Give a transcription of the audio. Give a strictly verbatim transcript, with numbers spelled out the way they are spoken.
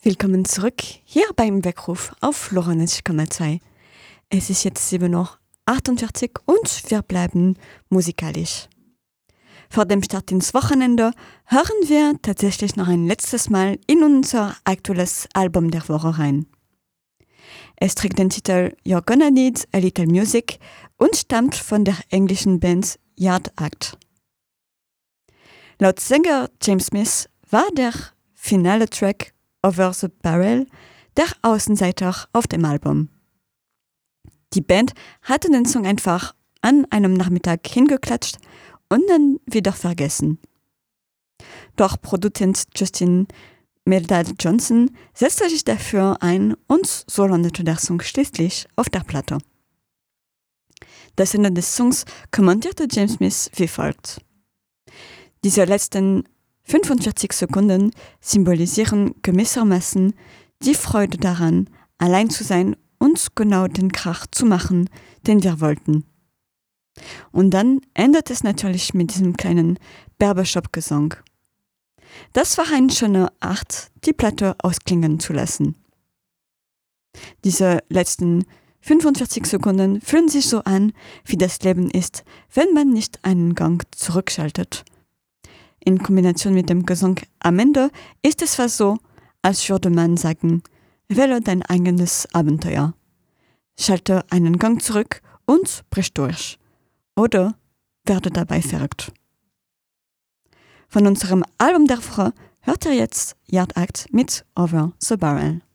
Willkommen zurück hier beim Weckruf auf neunzig Komma zwei. Es ist jetzt sieben Uhr achtundvierzig und wir bleiben musikalisch. Vor dem Start ins Wochenende hören wir tatsächlich noch ein letztes Mal in unser aktuelles Album der Woche rein. Es trägt den Titel You're Gonna Need a Little Music und stammt von der englischen Band Yard Act. Laut Sänger James Smith war der finale Track Over the Barrel der Außenseiter auf dem Album. Die Band hatte den Song einfach an einem Nachmittag hingeklatscht und dann wieder vergessen. Doch Produzent Justin Meldal Johnson setzte sich dafür ein und so landete der Song schließlich auf der Platte. Das Ende des Songs kommentierte James Smith wie folgt: Diese letzten fünfundvierzig Sekunden symbolisieren gewissermaßen die Freude daran, allein zu sein und genau den Krach zu machen, den wir wollten. Und dann endet es natürlich mit diesem kleinen Barbershop-Gesang. Das war eine schöne Art, die Platte ausklingen zu lassen. Diese letzten fünfundvierzig Sekunden fühlen sich so an, wie das Leben ist, wenn man nicht einen Gang zurückschaltet. In Kombination mit dem Gesang am Ende ist es fast so, als würde man sagen, wähle dein eigenes Abenteuer. Schalte einen Gang zurück und brich durch. Oder werde dabei verrückt. Von unserem Album der Woche hört ihr jetzt Yard Act mit Over the Barrel.